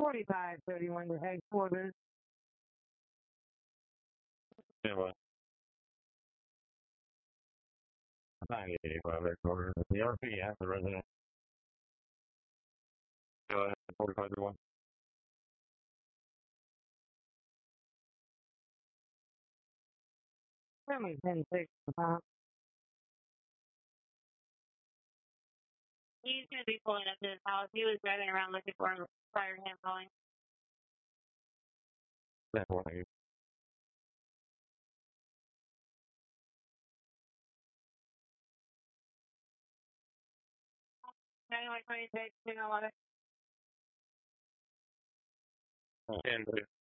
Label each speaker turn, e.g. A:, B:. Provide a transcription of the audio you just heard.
A: 4531 to headquarters.
B: Yeah, what? 985 headquarters. The RP has the resident. Go ahead, 4531.
A: Family 106.
C: He's going to be pulling up to his house. He was driving around looking for him prior to him calling.
B: That's what I use.
C: Anyway, 26, 211.
B: And